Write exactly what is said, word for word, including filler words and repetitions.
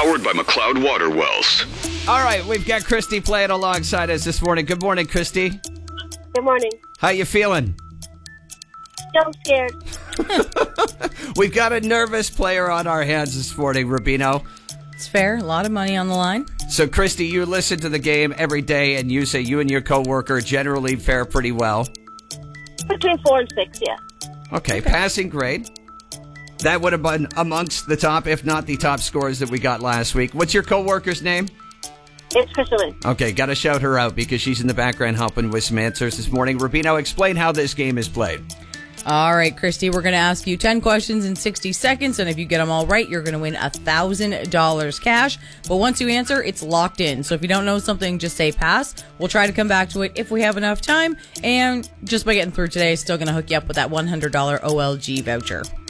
Powered by McLeod Water Wells. All right, we've got Christy playing alongside us this morning. Good morning, Christy. Good morning. How you feeling? Still scared. We've got a nervous player on our hands this morning, Rubino. It's fair. A lot of money on the line. So, Christy, you listen to the game every day, and you say you and your coworker generally fare pretty well. Between four and six, yeah. Okay, passing grade. That would have been amongst the top, if not the top scores that we got last week. What's your coworker's name? It's Crystalline. Okay, got to shout her out because she's in the background helping with some answers this morning. Rubino, explain how this game is played. All right, Christy, we're going to ask you ten questions in sixty seconds, and if you get them all right, you're going to win one thousand dollars cash. But once you answer, it's locked in. So if you don't know something, just say pass. We'll try to come back to it if we have enough time. And just by getting through today, still going to hook you up with that one hundred dollars O L G voucher.